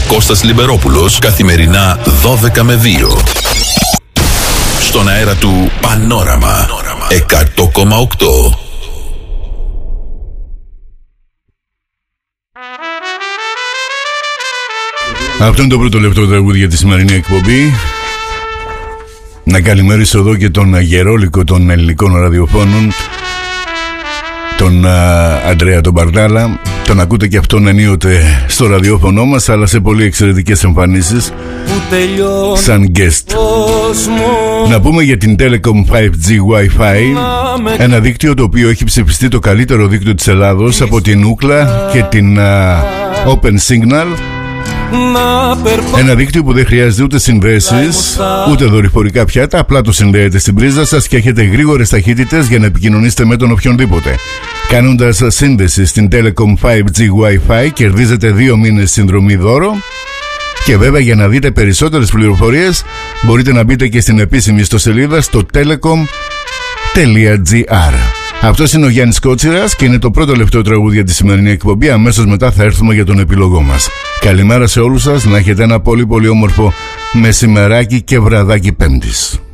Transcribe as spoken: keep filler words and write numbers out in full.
Κώστας Λιμπερόπουλος, καθημερινά δώδεκα με δύο. Στον αέρα του Πανόραμα εκατό κόμμα οκτώ. Αυτό είναι το πρώτο λεπτό τραγούδι για τη σημερινή εκπομπή. Να καλημερίσω εδώ και τον γερόλικο των ελληνικών ραδιοφώνων, τον α, Αντρέα τον Μπαρδάλα. Τον ακούτε και αυτόν ενίοτε στο ραδιόφωνο μας, αλλά σε πολύ εξαιρετικές εμφανίσεις σαν guest. Να πούμε για την Telecom φάιβ τζι Wi-Fi, ένα δίκτυο το οποίο έχει ψηφιστεί το καλύτερο δίκτυο της Ελλάδος από την Ookla και την α, Open Signal. Ένα δίκτυο που δεν χρειάζεται ούτε συνδέσεις ούτε δορυφορικά πιάτα, απλά το συνδέετε στην πρίζα σας και έχετε γρήγορες ταχύτητες για να επικοινωνήσετε με τον οποιονδήποτε. Κάνοντας σύνδεση στην Telecom φάιβ τζι Wi-Fi κερδίζετε δύο μήνες συνδρομή δώρο. Και βέβαια, για να δείτε περισσότερες πληροφορίες μπορείτε να μπείτε και στην επίσημη ιστοσελίδα στο telecom τελεία gr. Αυτός είναι ο Γιάννης Κότσιρας και είναι το πρώτο λεπτό τραγούδι για τη σημερινή εκπομπή. Αμέσως μετά θα έρθουμε για τον επιλογό μας. Καλημέρα σε όλους σας, να έχετε ένα πολύ πολύ όμορφο μεσημεράκι και βραδάκι Πέμπτης.